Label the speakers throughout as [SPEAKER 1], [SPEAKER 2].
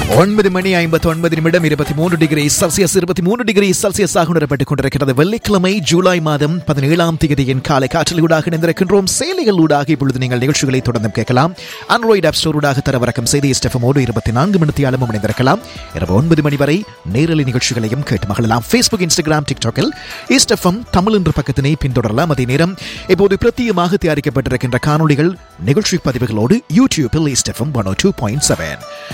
[SPEAKER 1] 9 மணி 59 நிமிடம் 23 degree Celsius 23 degree செல்சியஸாக உணரப்பட்டுக் கொண்டிருக்கிறது. வெள்ளிக்கிழமை ஜூலை மாதம் 17ஆம் தேதியின் காலை காற்றலூடாக இணைந்திருக்கின்றோம். செயலிகளூடாக இப்பொழுது நீங்கள் நிகழ்ச்சிகளை தொடர்ந்து கேட்கலாம். ஆண்ட்ராய்டு ஆப் ஸ்டோரூடாக தரவிறக்கம் செய்து ஸ்டெஃபமோடு 24 மணித்தியாலும் இணைந்திருக்கலாம். இரவு 9 மணி வரை நேரலை நிகழ்ச்சிகளையும் கேட்டு மகிழலாம். ஃபேஸ்புக், இன்ஸ்டாகிராம், டிக்டாக்கில் ஸ்டெஃபம் தமிழ் என்ற பக்கத்தினை பின்தொடரலாம். அதே நேரம் இப்போது பிரத்யேகமாக தயாரிக்கப்பட்டிருக்கின்ற காணொலிகள் நிகழ்ச்சி பதிவுகளோடு யூடியூபில் ஸ்டெஃபம் 102.7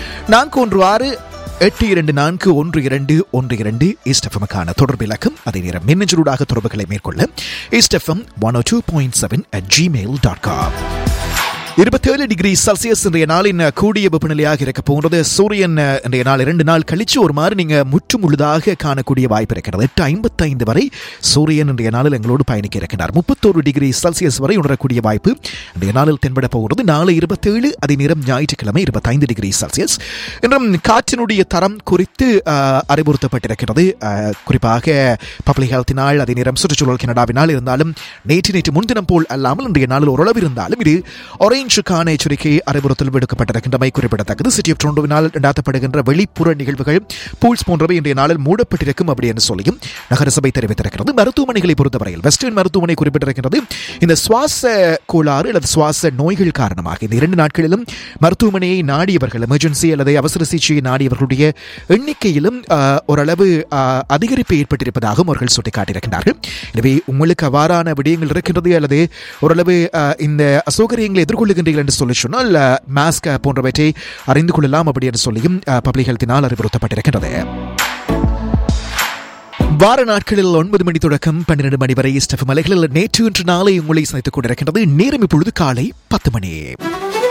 [SPEAKER 1] 416-824-1212 இஸ்டெஃபமுக்கான தொடர்பு இலக்கம். அதே நேரம் மின்னஞ்சலூடாக தொடர்புகளை மேற்கொள்ள இஸ்டெஃபம் 102.7@gmail.com. 27 டிகிரி செல்சியஸ் இன்றைய நாளின் கூடிய வெப்பநிலையாக இருக்க போகிறது. சூரியன் இன்றைய நாள் 2 நாள் கழிச்சு ஒரு மாதிரி நீங்க முற்று முழுதாக காணக்கூடிய வாய்ப்பு இருக்கிறது. 8:55 வரை சூரியன் இன்றைய நாளில் எங்களோடு பயணிக்க இருக்கிறார். 31 டிகிரி செல்சியஸ் வரை உணரக்கூடிய வாய்ப்பு இன்றைய நாளில் தென்பட போகிறது. நாளை 27, அதே நேரம் ஞாயிற்றுக்கிழமை 25 டிகிரி செல்சியஸ். இன்றும் காற்றினுடைய தரம் குறித்து அறிவுறுத்தப்பட்டிருக்கிறது. குறிப்பாக பப்ளிக் ஹெல்த் நாள், அதே நேரம் சுற்றுச்சூழல் கனடாவினால் இருந்தாலும் நேற்று முன்தினம் போல் அல்லாமல் இன்றைய நாளில் ஓரளவு இருந்தாலும் இது ஆரஞ்சுக்கான எச்சரிக்கை அறிவுறுத்தல் விடுக்கப்பட்டிருக்கின்றமை குறிப்பிடத்தக்கது. சிட்டி ஆஃப் டொரண்டோவினால் நடாத்தப்படுகின்ற வெளிப்புற நிகழ்வுகள், பூல்ஸ் போன்றவை இன்றைய நாளில் மூடப்பட்டிருக்கும் அப்படி என்று சொல்லியும் நகரசபை தெரிவித்திருக்கிறது. மருத்துவமனைகளை பொறுத்தவரையில் வெஸ்டர்ன் மருத்துவமனை குறிப்பிட்டிருக்கிறது. இந்த சுவாச கோளாறு அல்லது சுவாச நோய்கள் காரணமாக இந்த 2 நாட்களிலும் மருத்துவமனையை நாடியவர்கள், எமர்ஜென்சி அல்லது அவசர சிகிச்சையை நாடியவர்களுடைய எண்ணிக்கையிலும் ஓரளவு அதிகரிப்பு ஏற்பட்டிருப்பதாகவும் அவர்கள் சுட்டிக்காட்டியிருக்கிறார்கள். எனவே உங்களுக்கு அவ்வாறான விடயங்கள் இருக்கின்றது அல்லது ஓரளவு இந்த அசௌகரியங்களை எதிர்கொள்ளுகின்றீர்கள் என்று சொல்லி சொன்னால் மாஸ்க் போன்றவற்றை அறிந்து கொள்ளலாம் அப்படி என்று சொல்லியும் பப்ளிக் ஹெல்த்தினால் அறிவுறுத்தப்பட்டிருக்கிறது. வார நாட்களில் 9 மணி தொடக்கம் 12 மணி வரை ஸ்டெஃபம் மலைகளில் நேற்று இன்று நாளை உங்களை சந்தித்துக் கொண்டிருக்கின்றது. நேரம் இப்பொழுது காலை 10 மணி.